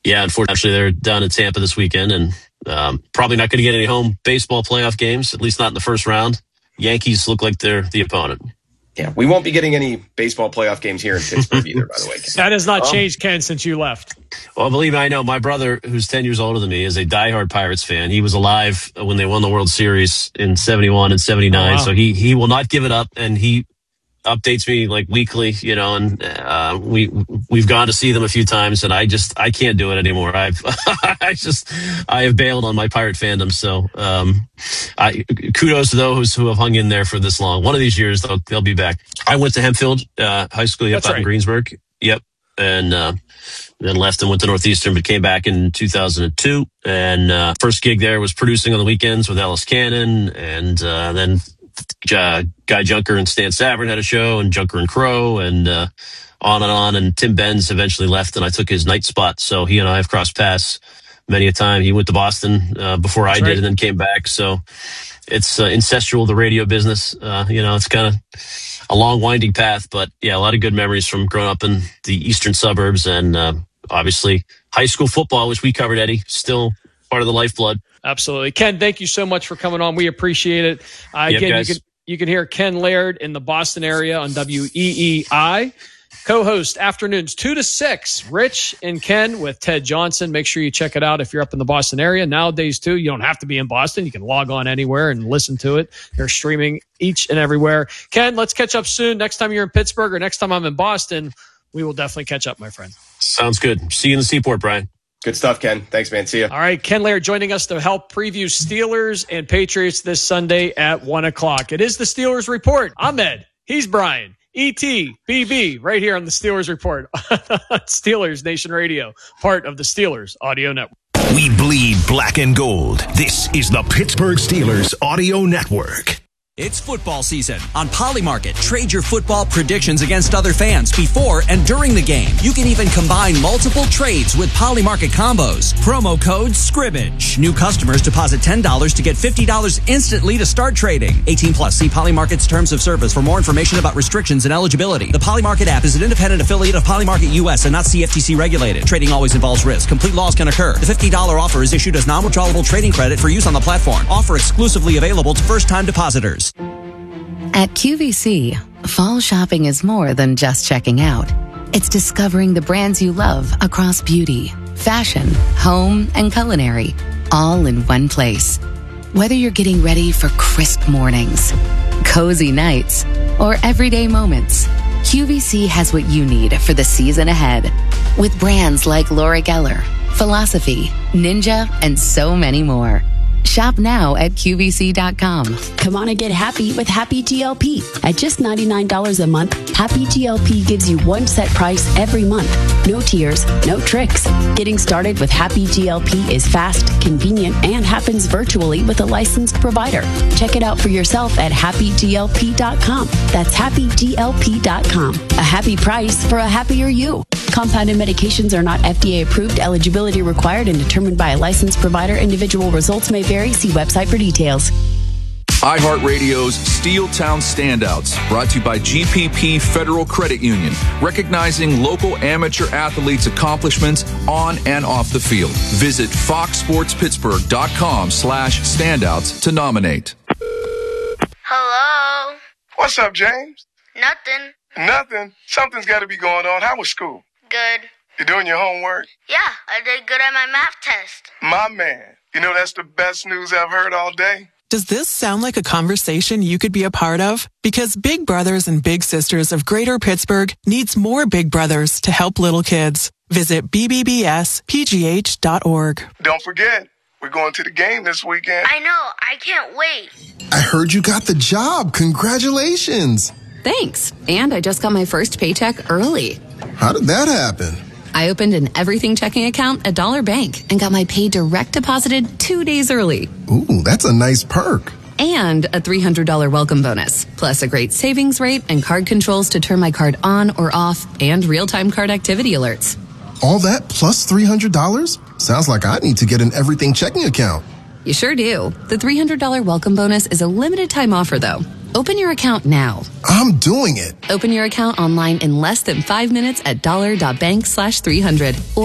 Yeah, unfortunately, they're down in Tampa this weekend, and probably not going to get any home baseball playoff games, at least not in the first round. Yankees look like they're the opponent. Yeah, we won't be getting any baseball playoff games here in Pittsburgh either, by the way. That has not changed, Ken, since you left. Well, believe me, I know. My brother, who's 10 years older than me, is a diehard Pirates fan. He was alive when they won the World Series in 71 and 79, so he will not give it up, and he updates me like weekly, and we've gone to see them a few times, and I can't do it anymore. I have bailed on my Pirate fandom. So kudos to those who have hung in there for this long. One of these years they'll be back. I went to Hempfield High School out in Greensburg. Yep, and then left and went to Northeastern, but came back in 2002. And first gig there was producing on the weekends with Ellis Cannon, and then Guy Junker and Stan Savran had a show, and Junker and Crow, and on. And Tim Benz eventually left, and I took his night spot. So he and I have crossed paths many a time. He went to Boston before I did, and then came back. So it's ancestral, the radio business. It's kind of a long, winding path, but yeah, a lot of good memories from growing up in the eastern suburbs, and obviously high school football, which we covered, Eddie, still part of the lifeblood. Absolutely. Ken, thank you so much for coming on. We appreciate it. Again, you can hear Ken Laird in the Boston area on WEEI. Co-host afternoons 2 to 6, Rich and Ken with Ted Johnson. Make sure you check it out if you're up in the Boston area. Nowadays, too, you don't have to be in Boston. You can log on anywhere and listen to it. They're streaming each and everywhere. Ken, let's catch up soon. Next time you're in Pittsburgh or next time I'm in Boston, we will definitely catch up, my friend. Sounds good. See you in the Seaport, Brian. Good stuff, Ken. Thanks, man. See ya. All right, Ken Laird joining us to help preview Steelers and Patriots this Sunday at 1 o'clock. It is the Steelers Report. I'm Ed. He's Brian. E.T., BB, right here on the Steelers Report. Steelers Nation Radio, part of the Steelers Audio Network. We bleed black and gold. This is the Pittsburgh Steelers Audio Network. It's football season. On Polymarket, trade your football predictions against other fans before and during the game. You can even combine multiple trades with Polymarket combos. Promo code SCRIMMAGE. New customers deposit $10 to get $50 instantly to start trading. 18 plus. See Polymarket's terms of service for more information about restrictions and eligibility. The Polymarket app is an independent affiliate of Polymarket US and not CFTC regulated. Trading always involves risk. Complete loss can occur. The $50 offer is issued as non-withdrawable trading credit for use on the platform. Offer exclusively available to first-time depositors. At QVC, fall shopping is more than just checking out. It's discovering the brands you love across beauty, fashion, home, and culinary, all in one place. Whether you're getting ready for crisp mornings, cozy nights, or everyday moments, QVC has what you need for the season ahead. With brands like Laura Geller, Philosophy, Ninja, and so many more. Shop now at QVC.com. Come on and get happy with Happy GLP. At just $99 a month, Happy GLP gives you one set price every month. No tiers, no tricks. Getting started with Happy GLP is fast, convenient, and happens virtually with a licensed provider. Check it out for yourself at HappyGLP.com. That's HappyGLP.com. A happy price for a happier you. Compounded medications are not FDA approved. Eligibility required and determined by a licensed provider. Individual results may vary. See website for details. iHeartRadio's Steeltown Standouts, brought to you by GPP Federal Credit Union, recognizing local amateur athletes' accomplishments on and off the field. Visit foxsportspittsburgh.com/standouts to nominate. Hello? What's up, James? Nothing. Nothing? Something's got to be going on. How was school? Good. You doing your homework? Yeah, I did good at my math test. My man. You know, that's the best news I've heard all day. Does this sound like a conversation you could be a part of? Because Big Brothers and Big Sisters of Greater Pittsburgh needs more Big Brothers to help little kids. Visit BBBSPGH.org. Don't forget, we're going to the game this weekend. I know. I can't wait. I heard you got the job. Congratulations. Thanks. And I just got my first paycheck early. How did that happen? I opened an everything checking account at Dollar Bank and got my pay direct deposited 2 days early. Ooh, that's a nice perk. And a $300 welcome bonus, plus a great savings rate and card controls to turn my card on or off, and real-time card activity alerts. All that plus $300? Sounds like I need to get an everything checking account. You sure do. The $300 welcome bonus is a limited time offer, though. Open your account now. I'm doing it. Open your account online in less than 5 minutes at dollar.bank/300 or